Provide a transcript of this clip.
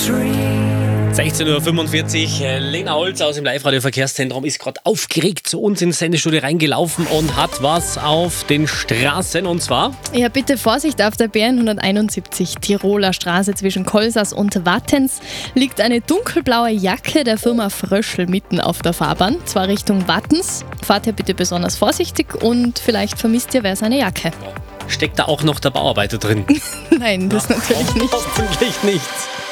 16.45 Uhr, Lena Holz aus dem Live-Radio-Verkehrszentrum ist gerade aufgeregt zu uns ins Sendestudio reingelaufen und hat was auf den Straßen, und zwar... Ja, bitte Vorsicht, auf der B171 Tiroler Straße zwischen Kolsas und Wattens liegt eine dunkelblaue Jacke der Firma Fröschl mitten auf der Fahrbahn, zwar Richtung Wattens. Fahrt hier bitte besonders vorsichtig und vielleicht vermisst ihr wer seine Jacke. Steckt da auch noch der Bauarbeiter drin? Nein, das natürlich nicht. Hoffentlich nicht.